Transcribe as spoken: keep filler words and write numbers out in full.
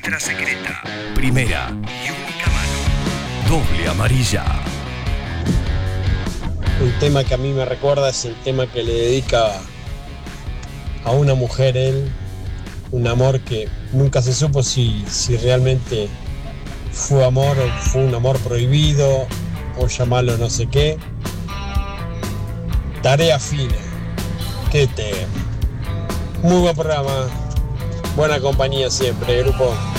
Letra secreta. Primera y única mano. Doble amarilla. Un tema que a mí me recuerda es el tema que le dedica a una mujer él, un amor que nunca se supo si, si realmente fue amor o fue un amor prohibido o llamarlo no sé qué. Tarea fina. Qué tema. Muy buen programa. Buena compañía siempre, grupo.